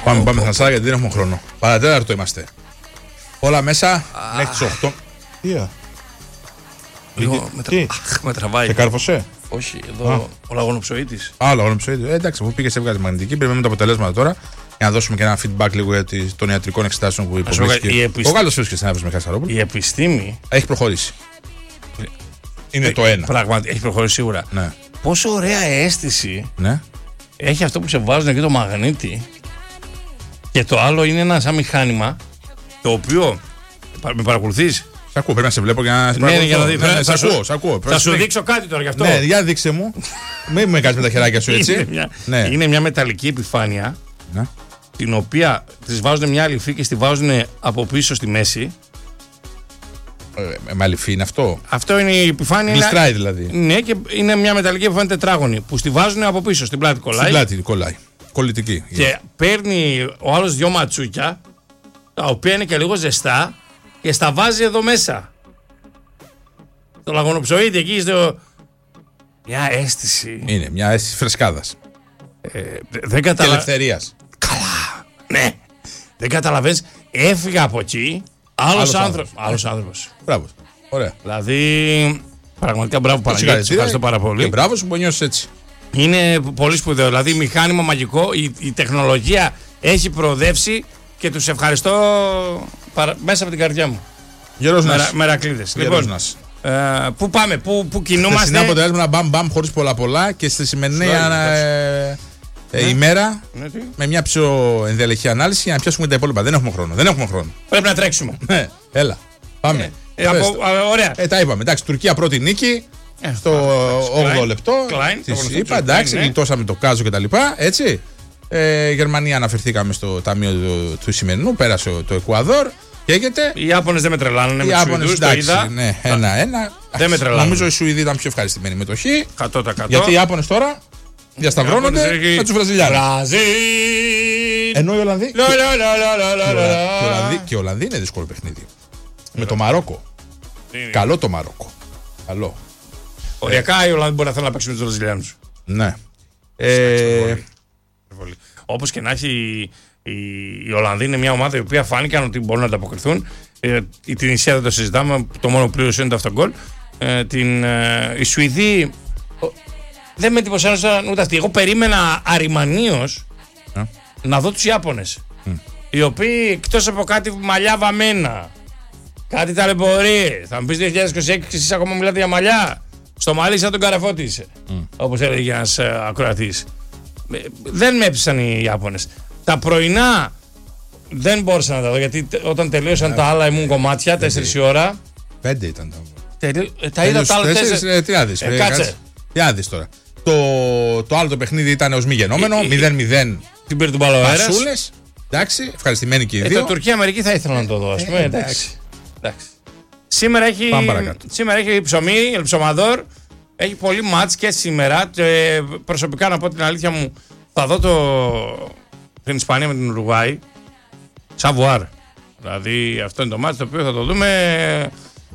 Πάμε θανασάρα γιατί δεν έχουμε χρόνο. Παρατέταρτο είμαστε. Όλα μέσα μέχρι τις 8. Με τραβάει. Σε κάρφωσε. Όχι, εδώ ο λαγονοψοίτης. Ο λαγονοψοίτης. Εντάξει, αφού πήγε σε έβγαλε μαγνητική, περιμένουμε τα αποτελέσματα τώρα για να δώσουμε και ένα feedback λίγο για των ιατρικών εξετάσεων που υποβρίσκει. Ο Γάλλος φίλος και συνάδελφος με Χασαρόπουλο. Η επιστήμη έχει προχωρήσει. Είναι το ένα. Πράγματι, έχει προχωρήσει σίγουρα. Ναι. Πόσο ωραία αίσθηση ναι. έχει αυτό που σε βάζουν εκεί το μαγνήτη. Και το άλλο είναι ένα σαν μηχάνημα το οποίο. Με παρακολουθείς? Σ' ακούω, πρέπει να σε βλέπω για να. Ναι, για να δει. Σ' ακούω. Θα σου δείξω κάτι τώρα γι' αυτό. Ναι, για δείξε μου. Μην με κάνεις με τα χεράκια σου έτσι. Είναι μια μεταλλική επιφάνεια. Την οποία της βάζουν μια αληφή και στη βάζουν από πίσω στη μέση. Με αληφή είναι αυτό. Αυτό είναι η επιφάνεια. Γλιστράει δηλαδή. Ναι, και είναι μια μεταλλική επιφάνεια τετράγωνη που στη βάζουν από πίσω, στην πλάτη κολλάει. Στην πλάτη κολλάει. Κολλητική. Και παίρνει ο άλλος 2 ματσούκια, τα οποία είναι και λίγο ζεστά, και στα βάζει εδώ μέσα. Το λαγονοψοίτη εκεί στο. Μια αίσθηση. Είναι μια αίσθηση φρεσκάδας. Δεν Και ελευθερίας. Καλά. Ναι. Δεν καταλαβαίνεις. Έφυγα από εκεί. Άλλος άνθρωπος. Μπράβο. Ωραία. Δηλαδή. Πραγματικά μπράβο Παναγιώτη. Ευχαριστώ πάρα πολύ. Και μπράβο σου που νιώσεις έτσι. Είναι πολύ σπουδαίο. Δηλαδή, μηχάνημα μαγικό. Η τεχνολογία έχει προοδεύσει και τους ευχαριστώ μέσα από την καρδιά μου. Γερός Νας. Μερακλείδες. Λοιπόν, πού πάμε, πού κινούμαστε. Είναι αποτελέσματα μπαμ χωρίς πολλά και στη σημερινή ημέρα με μια πιο ενδελεχή ανάλυση για να πιάσουμε τα υπόλοιπα. Δεν έχουμε χρόνο. Πρέπει να τρέξουμε. Ναι, έλα. Πάμε. Ωραία. Τα είπαμε. Εντάξει, Τουρκία πρώτη νίκη. Στο 8ο λεπτό. Της είπα, εντάξει, γλιτώσαμε το Κάζο κτλ. Έτσι. Γερμανία αναφερθήκαμε στο ταμείο του σημερινού. Πέρασε το Εκουαδόρ. Καίγεται. Οι Ιάπωνες δεν με τρελάνουν. Οι Ιάπωνες το είδα. Ναι, 1-1. Δεν με τρελάνουν. Νομίζω οι Σουηδοί ήταν πιο ευχαριστημένοι με το Χ. 100%. Γιατί οι Ιάπωνες τώρα διασταυρώνονται με τους Βραζιλιάνους. Ενώ οι Ολλανδοί. Και οι Ολλανδοί είναι δύσκολο παιχνίδι. Με το Μαρόκο. Καλό το Μαρόκο. Καλό. Οριακά οι Ολλανδοί μπορεί να θέλουν να παίξουν με τους Βραζιλιάνους. Ναι. Όπως και να έχει, οι Ολλανδοί είναι μια ομάδα η οποία φάνηκαν ότι μπορούν να ανταποκριθούν. Η Τινησία δεν το συζητάμε, το μόνο πλήρως είναι το αυτογκόλ. Οι Σουηδοί δεν με εντυπωσιάζουν ούτε αυτοί. Εγώ περίμενα αριμανίως να δω τους Ιάπωνες. Οι οποίοι εκτός από κάτι μαλλιά βαμμένα, κάτι ταλαιπωρίες, θα μου πεις 2026 εσείς ακόμα μιλάτε για μαλλιά. Στο μαλλί σαν τον Καραφώτη είσαι, όπως έλεγε ένας ακροατής. Δεν με έψησαν οι Ιάπωνες. Τα πρωινά δεν μπόρεσα να τα δω, γιατί όταν τελείωσαν τα άλλα ήμουν κομμάτια, 4 η ώρα. 5 ήταν τα είδα τα άλλα 4. Τι άδεις, κάτσε. Τι άδεις τώρα. Το άλλο το παιχνίδι ήταν ως μη γενόμενο, 0-0. Την πήρε του Μπαλοέρας. Πασούλες. Εντάξει, ευχαριστημένοι και οι δύο. Το Τουρκία-Αμερική θα ήθελα να το δω, ας πούμε. Εντάξει. Σήμερα έχει ψωμί, ελψομαδόρ. Έχει πολύ μάτς και σήμερα. Προσωπικά να πω την αλήθεια μου, θα δω την Ισπανία με την Ουρουγουάη. Σαβουάρ. Δηλαδή αυτό είναι το μάτς το οποίο θα το δούμε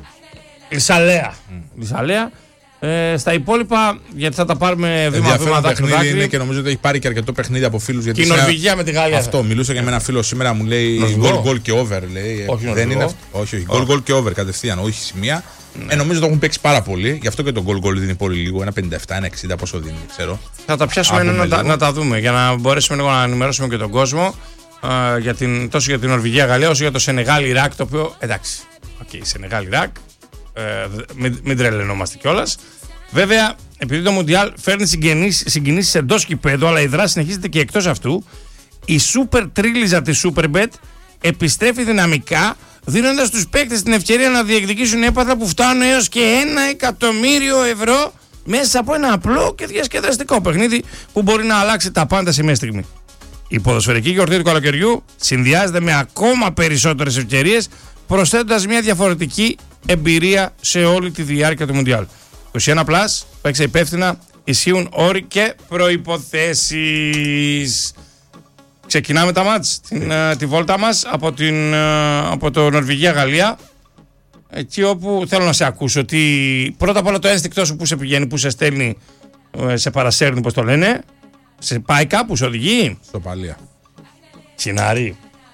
λισαλέα. Στα υπόλοιπα, γιατί θα τα πάρουμε βήμα-βήμα, δάκρυ. Είναι και νομίζω ότι έχει πάρει και αρκετό παιχνίδι από φίλους. Και η Νορβηγία με τη Γαλλία. Αυτό, μιλούσα και με ένα φίλο σήμερα, μου λέει γκολ και over. Όχι, δεν είναι αυτό. Όχι, γκολ και over κατευθείαν, όχι σημεία. Νομίζω το έχουν παίξει πάρα πολύ, γι' αυτό και το γκολ δίνει πολύ λίγο. Ένα 57, ένα 60, πόσο δίνει, ξέρω. Θα τα πιάσουμε να τα δούμε για να μπορέσουμε λίγο να ενημερώσουμε και τον κόσμο τόσο για την Νορβηγία-Γαλλία όσο για το Σενεγάλ-Ιράκ. Το οποίο εντάξει, Σενεγάλ-Ιράκ. Μην τρελαινόμαστε κιόλας. Βέβαια, επειδή το Μουντιάλ φέρνει συγκινήσεις εντός κηπέδου, αλλά η δράση συνεχίζεται και εκτός αυτού, η σούπερ τρίλιζα της Superbet επιστρέφει δυναμικά, δίνοντας στους παίκτες την ευκαιρία να διεκδικήσουν έπαθα που φτάνουν έως και 1.000.000 ευρώ μέσα από ένα απλό και διασκεδαστικό παιχνίδι που μπορεί να αλλάξει τα πάντα σε μια στιγμή. Η ποδοσφαιρική γιορτή του καλοκαιριού συνδυάζεται με ακόμα περισσότερες ευκαιρίες, προσθέτοντας μια διαφορετική εμπειρία σε όλη τη διάρκεια του Μουντιάλ. 21+, παίξε υπεύθυνα, ισχύουν όροι και προϋποθέσεις. Ξεκινάμε τα μάτς, τη βόλτα μας από το Νορβηγία-Γαλλία, εκεί όπου θέλω να σε ακούσω ότι πρώτα απ' όλα το ένστικτό σου που σε πηγαίνει, που σε στέλνει, σε παρασέρνει, πώς το λένε, σε πάει κάπου, σε οδηγεί. Στο Παλία. Τσινάρι.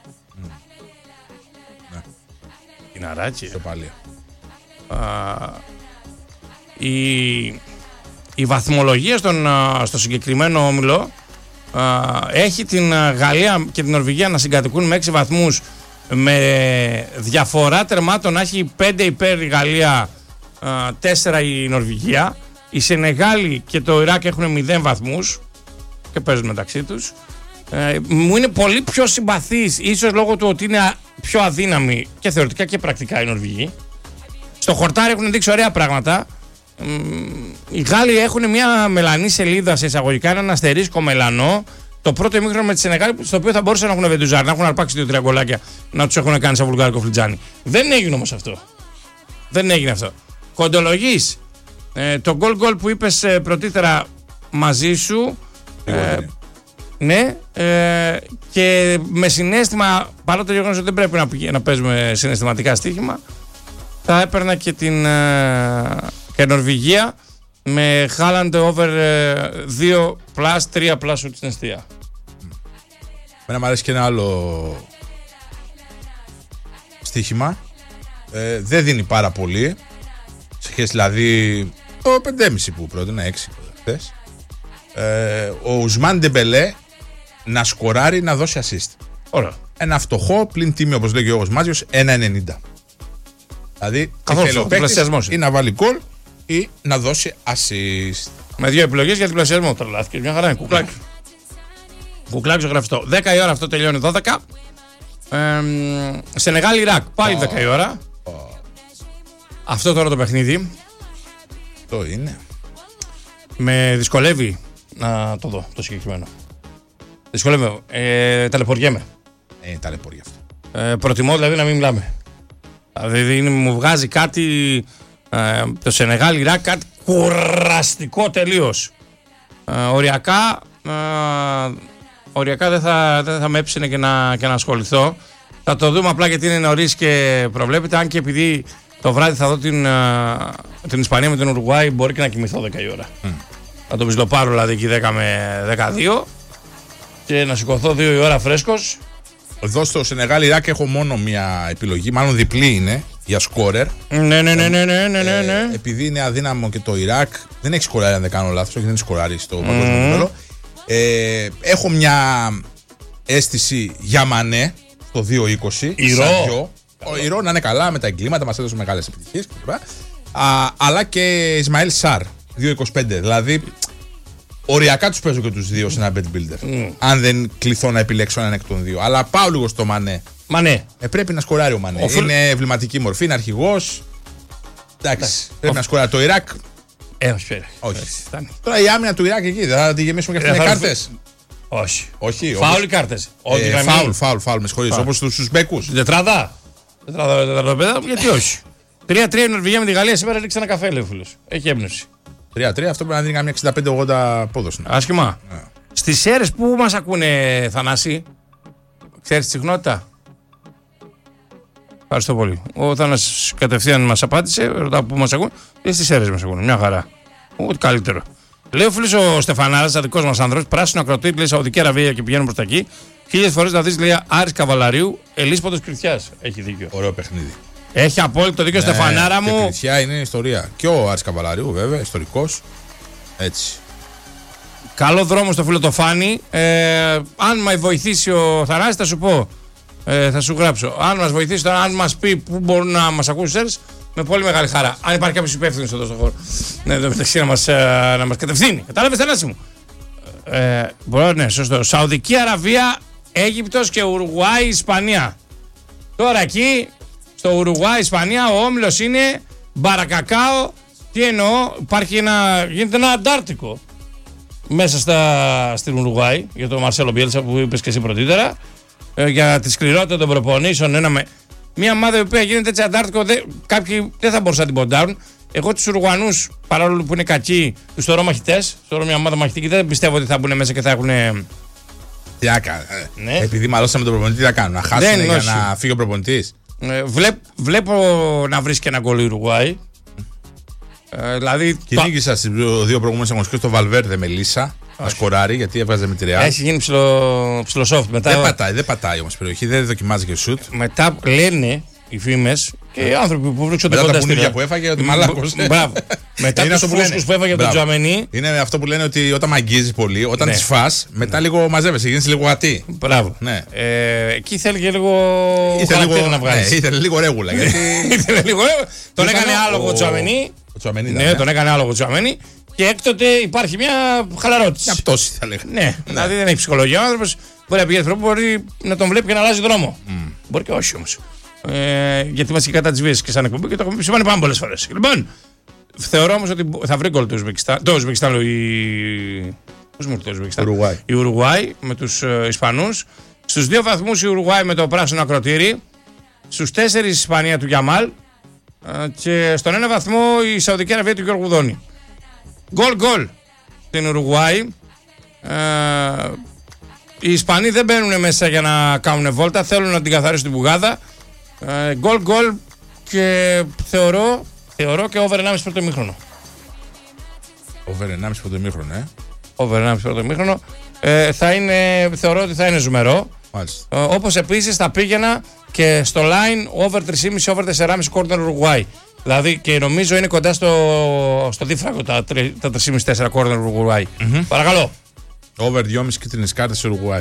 Τσιναράκι. Στο πάλι. Η βαθμολογία στο συγκεκριμένο όμιλο έχει την Γαλλία και την Νορβηγία να συγκατοικούν με 6 βαθμούς, με διαφορά τερμάτων να έχει 5 υπέρ η Γαλλία, 4 η Νορβηγία. Η Σενεγάλη και το Ιράκ έχουν 0 βαθμούς και παίζουν μεταξύ τους. Μου είναι πολύ πιο συμπαθής, ίσως λόγω του ότι είναι πιο αδύναμη και θεωρητικά και πρακτικά οι Νορβηγοί. Στο χορτάρι έχουν δείξει ωραία πράγματα. Οι Γάλλοι έχουν μια μελανή σελίδα σε εισαγωγικά, έναν αστερίσκο μελανό. Το πρώτο ημίχρονο με τη Σενεγάλη, στο οποίο θα μπορούσαν να έχουν βεντουζάρ, να έχουν αρπάξει 2-3 γκολάκια, να τους έχουν κάνει σαν βουλγάρικο φλιτζάνι. Δεν έγινε όμως αυτό. Δεν έγινε αυτό. Κοντολογής, το γκολ που είπες πρωτήτερα μαζί σου. Ναι, και με συναίσθημα, παρά το γεγονός ότι δεν πρέπει να παίζουμε συναισθηματικά στοίχημα, θα έπαιρνα και την Νορβηγία με Haaland over 2+, 3+ στην αιστεία. Μένα μου αρέσει και ένα άλλο στοίχημα. Δεν δίνει πάρα πολύ. Σχέση δηλαδή το 5,5 που πρότεινα, 6 χθες. Ο Ουσμάν Ντεμπελέ να σκοράρει, να δώσει assist. Ωραία. Ένα φτωχό πλην τίμιο, όπως λέει και ο Γιώργος Μάτζιος, 1,90. Δηλαδή θέλει ο παίκτης ή να βάλει γκολ ή να δώσει assist. Με 2 επιλογές για διπλασιασμό. Τρελάθηκε. Μια χαρά είναι. Κουκλάκι. Κουκλάκι ζωγραφιστό. 10 η ώρα, αυτό τελειώνει 12. Σενεγάλη Ιράκ. Πάλι 10 η ώρα. Αυτό τώρα το παιχνίδι. Το είναι. Με δυσκολεύει να το δω το συγκεκριμένο. Δυσκολεύομαι. Ταλαιπωριέμαι. Ταλαιπωρία αυτό. Προτιμώ δηλαδή να μην μιλάμε. Δηλαδή μου βγάζει κάτι το Σενεγάλη Ιράκ, κάτι κουραστικό τελείως. Οριακά δεν θα με έψινε και να ασχοληθώ. Θα το δούμε απλά γιατί είναι νωρίς και προβλέπεται. Αν και επειδή το βράδυ θα δω την Ισπανία με την Ουρουγουάη, μπορεί και να κοιμηθώ 10 η ώρα. Θα το ψιλοπάρω δηλαδή εκεί 10 με 12 και να σηκωθώ 2 η ώρα φρέσκος. Εδώ στο Σενεγάλη Ιράκ έχω μόνο μία επιλογή, μάλλον διπλή είναι, για σκόρερ. Ναι. Επειδή είναι αδύναμο και το Ιράκ, δεν έχει σκοράρει αν δεν κάνω λάθος, όχι δεν έχει σκοράρει στο παγκόσμιο επίπεδο. Έχω μια αίσθηση για Μανέ στο 2-20. Ηρώ. Ο Ηρώ να είναι καλά με τα εγκλήματα, μας έδωσε μεγάλες επιτυχίες κλπ. Αλλά και Ισμαήλ Σαρ 2-25. Δηλαδή οριακά τους παίζω και τους δύο σε ένα bet builder. Αν δεν κληθώ να επιλέξω έναν εκ των δύο. Αλλά πάω λίγο στο Μανέ. Πρέπει να σκοράρει ο Μανέ. Είναι εμβληματική μορφή, είναι αρχηγός. Εντάξει, πρέπει να σκοράρει. Το Ιράκ. Όχι. Τώρα η άμυνα του Ιράκ εκεί δεν θα τη γεμίσουμε και αυτές κάρτες. Όχι. Φάουλ οι κάρτες. Φάουλ, με συγχωρείς. Όπως στους Μπέκους. Τετράδα, γιατί όχι. 3-3 η Νορβηγία με τη Γαλλία σήμερα ρίξε ένα καφέ, λέει ο φίλος. Έχει έμπνευση. 3-3, αυτό πρέπει να δίνει καμιά 65-80 απόδοση. Άσχημα. Στις ΣΕΡΕΣ που μας ακούνε, Θανάση, ξέρεις τη συχνότητα? Ευχαριστώ πολύ. Ο Θανάσης κατευθείαν μας απάντησε, ρωτάω που μας ακούνε. Στις ΣΕΡΕΣ μας ακούνε, μια χαρά. Ό,τι καλύτερο. Λέει ο φίλος ο Στεφανάρας, δικός μας άνθρωπος, πράσινο ακροτήρι, λέει Σαουδική Αραβία και πηγαίνουν προς τα εκεί. 1000 φορές να δεις, λέει Άρης Καβαλαρίου, Ελίσποτος Κριθιάς. Έχει δίκιο. Ωραίο παιχνίδι. Έχει απόλυτο δίκιο, Στεφανάρα μου. Η Κριθιά είναι ιστορία. Και ο Άρης Καβαλαρίου, βέβαια, ιστορικός. Έτσι. Καλό δρόμο στο φίλο το Φάνη. Αν με βοηθήσει ο Θανάσης, θα σου πω. Θα σου γράψω. Αν μας βοηθήσει, αν μας πει πού μπορούν να μας ακούσουν σέρες, με πολύ μεγάλη χαρά. Αν υπάρχει κάποιος υπεύθυνος εδώ στον χώρο. Ναι, εδώ μεταξύ να μας κατευθύνει. Κατάλαβες, Θανάση μου? Μπορώ, ναι, σωστό. Σαουδική Αραβία, Αίγυπτος και Ουρουγουάη, Ισπανία. Τώρα εκεί, στο Ουρουγουάη, Ισπανία, ο όμιλος είναι μπαρακακάο. Τι εννοώ, γίνεται ένα αντάρτικο μέσα στην Ουρουγουάη για τον Μαρσέλο Μπιέλτσα που είπες και εσύ πρωτήτερα. Για τη σκληρότητα των προπονήσεων. Μια ομάδα η οποία γίνεται έτσι αντάρτικο, κάποιοι δεν θα μπορούσαν να την ποντάρουν. Εγώ τους Ουρουγουανούς, παρόλο που είναι κακοί, τους θεωρώ μαχητές. Θεωρώ μια ομάδα μαχητική, δεν πιστεύω ότι θα μπουν μέσα και θα έχουν. Τι να κάνουν. Ναι. Επειδή μαλώσαμε τον προπονητή, τι θα κάνουν? Να χάσουν για να φύγει ο προπονητής. Βλέπω να βρίσκει ένα γκολ η Ουρουγουάη. Δηλαδή. Κυνήγησα στις δύο προηγούμενες αγωνιστικές στο Βαλβέρδε με Λίσα. να σκοράρει γιατί έβγαζε με τη Real. Έχει γίνει ψιλοσόφτ μετά. Δεν πατάει όμως περιοχή, δεν δοκιμάζει και σουτ. Μετά λένε οι φήμες και οι άνθρωποι που βρίσκονται κοντά στην Ελλάδα. Που έφαγε ότι μαλάκος. Μπράβο. Μετά τους φούσκους που έφαγε από τον Τζουαμενί. Είναι αυτό που λένε ότι όταν μαγγίζεις πολύ, όταν τις φας, μετά λίγο μαζεύεσαι, γίνεις λίγο γατί. Μπράβο. Εκεί θέλει και λίγο χαρακτήρα να βγάλεις. Ήθελε λίγο ρέγουλα. Τον έκανε άλογο ο Τζουαμενί. Ναι, τον έκανε άλογο ο Τζουαμενί. Και έκτοτε υπάρχει μια χαλαρότηση. Μια πτώση θα λέγαμε. Ναι, δηλαδή δεν έχει ψυχολογία. Ο άνθρωπος μπορεί να πηγαίνει μπορεί να τον βλέπει και να αλλάζει δρόμο. Μπορεί και όχι όμως. Γιατί είμαστε και κατά τη βία και σαν εκπομπή και το έχουμε επισημάνει πάρα πολλές φορές. Λοιπόν, θεωρώ όμως ότι θα βρει γκολ το Ουσμπεκιστάν. Η Ουρουγουάη με τους Ισπανούς. Στους 2 βαθμούς η Ουρουγουάη με το πράσινο ακροτήρι. Στους 4 η Ισπανία του Γιαμάλ. Και στον 1 βαθμό η Σαουδική Αραβία του Γιώργου Δόνη. Γκολ στην Ουρουγουάη. Οι Ισπανοί δεν μπαίνουν μέσα για να κάνουν βόλτα. Θέλουν να την καθαρίσουν την πουγάδα. Γκολ και θεωρώ και over 1,5 πρώτο ημίχρονο. Over 1,5 πρώτο ημίχρονο, Over 1,5 πρώτο ημίχρονο. Θεωρώ ότι θα είναι ζουμερό. Όπως επίσης θα πήγαινα και στο line over 3,5 over 4,5 corner Uruguay. Δηλαδή και νομίζω είναι κοντά στο δίφραγο τα 3,5-4 corner Uruguay. Παρακαλώ. Over 2,5 κίτρινες κάρτες Uruguay.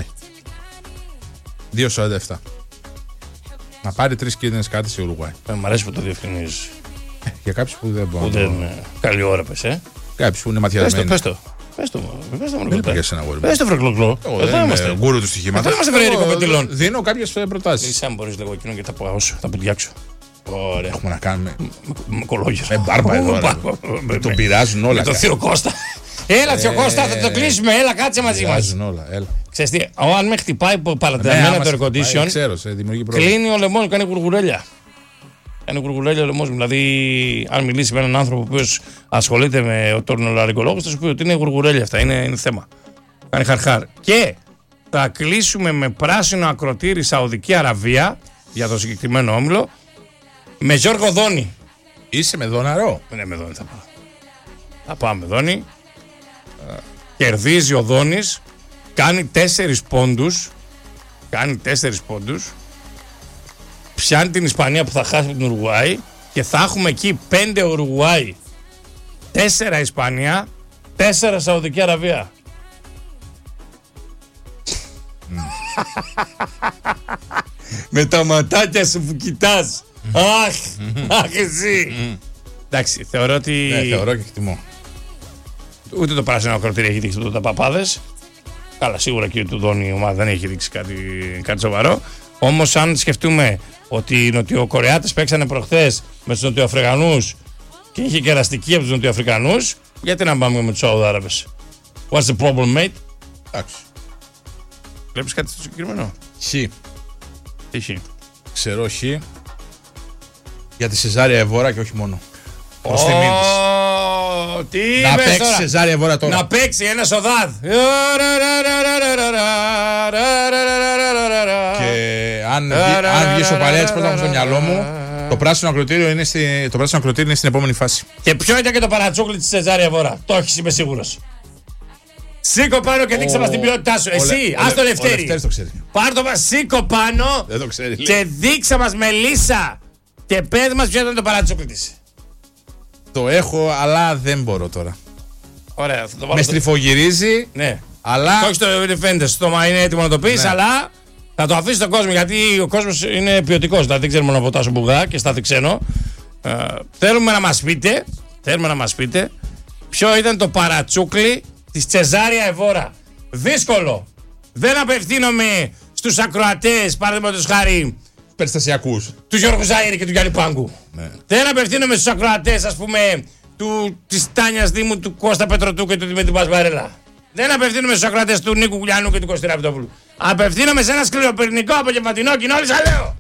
2,47. Να πάρει 3 κίτρινες κάρτες σε Uruguay. Μ' αρέσει που το διευκρινίζεις. Για κάποιους που δεν μπορούν. Που δεν καλή ώρα πες, Κάποιους που είναι ματιασμένοι. Πες το. Πες το φρεκλοκλό. Εδώ είμαστε. Γκούρου του στοιχήματος. Εδώ είμαστε Φρέιρικο Πετιλών. Δίνω κάποιες προτάσεις. Εσύ αν μπορείς λίγο εκείνο και θα πάω όσο, θα πουδιάξω. Ωραία. Έχουμε να κάνουμε. Με κολόγια. Με μπάρμπα εδώ. Τον πειράζουν όλα. Με τον Θείο Κώστα. Έλα Θείο Κώστα, θα το κλείσουμε. Έλα, κάτσε μαζί μας. Πειράζουν όλα. Ξέρεις τι, αν με χτυπάει παρατεταμένα το air condition, κλείνει ο λαιμός, κάνει γουργουρέλια. Κάνει γουργουρέλια ο λαιμός μου. Δηλαδή, αν μιλήσει με έναν άνθρωπο που ασχολείται με τον λαρικολόγο, θα σου πει ότι είναι γουργουρέλια αυτά. Είναι θέμα. Κάνει χαρχάρ. Και θα κλείσουμε με πράσινο ακροτήρι Σαουδική Αραβία για το συγκεκριμένο όμιλο. Με Γιώργο Δόνη. Είσαι με Δόναρο? Ναι, με Δόνη θα πάω. Θα πάω με Δόνη. Κερδίζει ο Δόνης. Κάνει 4 πόντους. Πιάνει την Ισπανία που θα χάσει από την Ουρουγουάη. Και θα έχουμε εκεί 5 Ουρουγουάη, 4 Ισπανία, 4 Σαουδική Αραβία. Με τα ματάκια σου που κοιτάς. Αχ, εσύ. Εντάξει, θεωρώ ότι. Ναι, θεωρώ και εκτιμώ. Ούτε το πράσινο ακροτήρι έχει δείξει τα παπάδες. Καλά, σίγουρα και του Δόνη η ομάδα δεν έχει δείξει κάτι σοβαρό. Όμως, αν σκεφτούμε ότι οι Νοτιοκορεάτες παίξανε προχθές με τους Νοτιοαφρικανούς και είχε κεραστική από τους Νοτιοαφρικανούς, γιατί να πάμε με τους Σαουδάραβες? What's the problem, mate? Εντάξει. Βλέπεις κάτι στο συγκεκριμένο? Χ. Τι χ? Ξέρω χ. Για τη Σεζάρια Εβόρα και όχι μόνο. Προς τιμήν της. Να παίξει Σεζάρια Εβόρα τώρα. Να παίξει ένα Σοδάδ. Και αν βγει ο Παλιάτης πρώτα από στο μυαλό μου, το πράσινο ακροτήριο είναι στην επόμενη φάση. Και ποιο ήταν και το παρατσούκλι της Σεζάρια Εβόρα? Το έχεις, είμαι σίγουρος. Σήκω πάνω και δείξε μας την ποιότητά σου. Εσύ, ας το Λευτέρη. Πάρ' το μας, σήκω πάνω και δείξε μας Μελίσσα και πες μας ποιο ήταν το παρατσούκλι της. Το έχω, αλλά δεν μπορώ τώρα. Ωραία, θα το βάλω. Με στριφογυρίζει. Ναι. Αλλά. Όχι στο φαίνεται, στο στόμα είναι έτοιμο να το πεις, ναι. Αλλά θα το αφήσει στον κόσμο γιατί ο κόσμος είναι ποιοτικός. Δηλαδή δεν ξέρουμε να ποτάσω μπουγά και στάθη ξένο. Θέλουμε να μας πείτε ποιο ήταν το παρατσούκλι της Σεζάρια Εβόρα. Δύσκολο. Δεν απευθύνομαι στους ακροατές, παραδείγματος χάρη, περιστασιακούς, του Γιώργου Ζαΐρη και του Γιάννη Πάγκου. Ναι. Δεν απευθύνομαι στους ακροατές, ας πούμε, της Τάνιας Δήμου, του Κώστα Πετροτού και του Δημήτρη Μπασβαρέλα. Δεν απευθύνομαι στους ακροατές του Νίκου Κουλιανού και του Κωστή Ραπτόπουλου. Απευθύνομαι σε ένα σκληροπυρηνικό απογευματινό κοινό Λυσαλέο.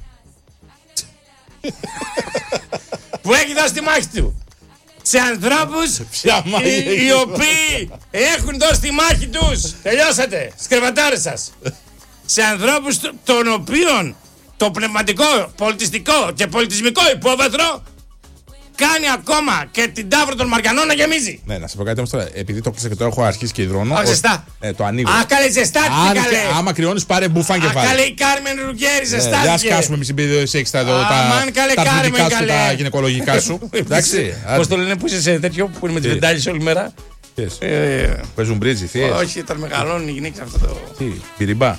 Που έχει δώσει τη μάχη του. Σε ανθρώπους οι οποίοι έχουν δώσει τη μάχη τους. Τελειώσατε, σκρεβατάρες σας. Σε ανθρώπους των οποίων το πνευματικό, πολιτιστικό και πολιτισμικό υπόβαθρο κάνει ακόμα και την τάφρο των Μαριανών να γεμίζει. Ναι, να σε πω κάτι όμως τώρα. Επειδή το κλείσα και το έχω αρχίσει και υδρώνω. Ζεστά. Το ανοίγω. Καλέ ζεστά, τι καλέ. Άμα κρυώνεις, πάρε μπουφάν και βάλε. Καλέ η Κάρμεν Ρουγκέρι, ζεστά. Δεν σκάσουμε εμείς επειδή εσύ έχεις τα αθλητικά σου, τα γυναικολογικά σου. Εντάξει. Πώς το λένε που είσαι σε τέτοιο που είναι με τις βεντάλιες όλη μέρα. Παίζουν μπρίτζι, θείες. Όχι, όταν μεγαλώνουν οι γυναίκες αυτό το. Τι, πυριμπά.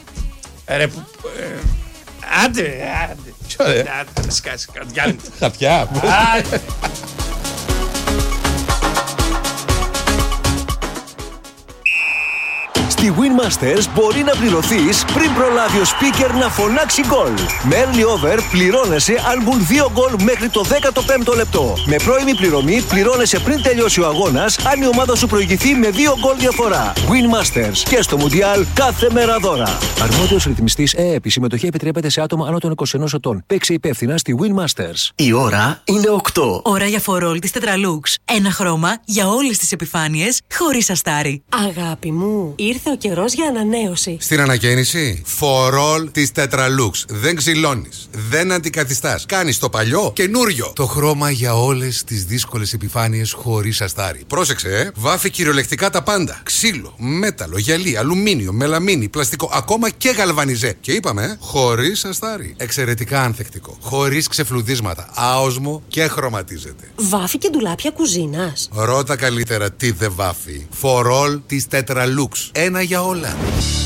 Άντε. Άντε, να σκάσει. Χαρτιά. Στη Winmasters μπορεί να πληρωθείς πριν προλάβει ο speaker να φωνάξει γκολ. Με early over πληρώνεσαι αν μπουν 2 γκολ μέχρι το 15ο λεπτό. Με πρώιμη πληρωμή πληρώνεσαι πριν τελειώσει ο αγώνας αν η ομάδα σου προηγηθεί με 2 γκολ διαφορά. Winmasters και στο Μουντιάλ κάθε μέρα δώρα. Αρμόδιος ρυθμιστής ΕΕΠ. Η συμμετοχή επιτρέπεται σε άτομα άνω των 21 ετών. Παίξε υπεύθυνα στη Winmasters. Η ώρα είναι 8. Ώρα για φορόλ της Tetralux. Ένα χρώμα για όλες τις επιφάνειες χωρίς αστάρι. Αγάπη μου, ήρθε ο καιρός για ανανέωση. Στην ανακαίνιση, φορόλ της Tetralux. Δεν ξυλώνεις, δεν αντικαθιστάς. Κάνεις το παλιό καινούριο. Το χρώμα για όλες τις δύσκολες επιφάνειες χωρίς αστάρι. Πρόσεξε, βάφει κυριολεκτικά τα πάντα. Ξύλο, μέταλλο, γυαλί, αλουμίνιο, μελαμίνι, πλαστικό, ακόμα και γαλβανιζέ. Και είπαμε, χωρίς αστάρι. Εξαιρετικά ανθεκτικό. Χωρίς ξεφλουδίσματα. Άοσμο και χρωματίζεται. Βάφει και ντουλάπια κουζίνας. Ρώτα καλύτερα τι δεν βάφει. Φορόλ της Tetralux. Ένα για όλα.